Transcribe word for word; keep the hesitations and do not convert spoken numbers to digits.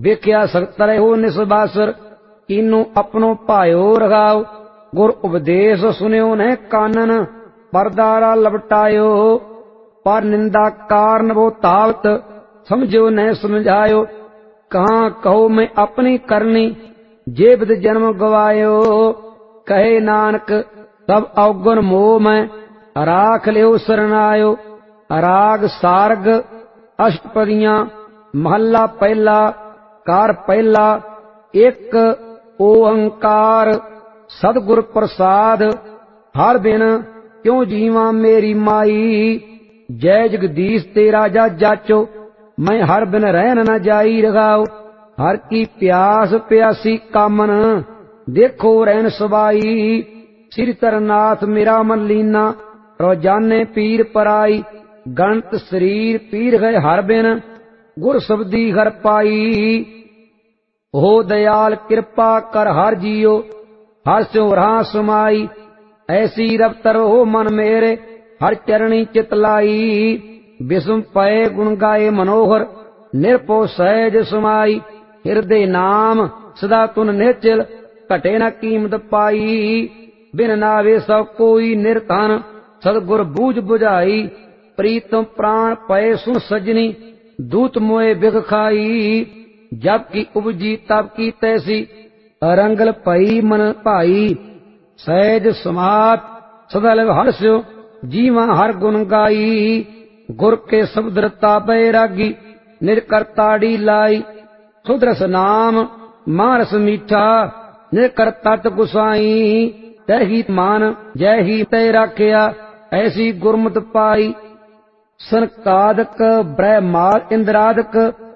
ਵੇਖਿਆ ਸਖਤ ਰਹਿਓ ਨਿਸਬਾਸਰ, कीनू अपनो भायो रगाओ। गुर उपदेश सुनियो न कानन, परदारा लपटायो। पर निंदा कारण वो तावत, समझो न समझायो। कहाँ कहो मैं अपनी करनी, जेबद जन्म गवायो। कहे नानक सब अवगुण मोह में, राख लियो सरनायो। राग सारग अष्टपदियां, महला पहला, कार पहला, एक ओंकार सतगुर प्रसाद। हर बिन क्यों जीवा मेरी माई, जय जगदीश तेरा जा जाचो। मैं हर बिन रहन न जाई रगाओ। हर की प्यास प्यासी कामन, देखो रहन सबाई। श्री तरनाथ मेरा मन लीना, रोजाने पीर पराई। गणत शरीर पीर गए हर बिन, गुर शब्दी हर पाई। हो दयाल कृपा कर हर जियो, हर स्यों रहा समाई। ऐसी रफ्तर हो मन मेरे, हर चरणी चितलाई। विषम पय गुण गाए मनोहर, निरपो सहज समाई। हृदय नाम सदा तुन निश्चल, घटे न कीमत पाई। बिन नावे सब कोई निर्धन, सतगुर बूझ बुझाई। प्रीतम प्राण पय सुन सजनी, दूत मोए बिग खाई। जब की उपजी तब की तैसी, अरंगल पई मन भाई। सहज समात सदा लव हर्ष्यो, जीवा हर गुण गाई। गुर के शब्दरता बैरागी, निज करताड़ी लाई। सुदरस नाम मारस मीठा, निज करतत गुसाई। तही मान जय ही तय राखिया, ऐसी गुरमत पाई। सनकादक ब्रह्माद इंद्रादक,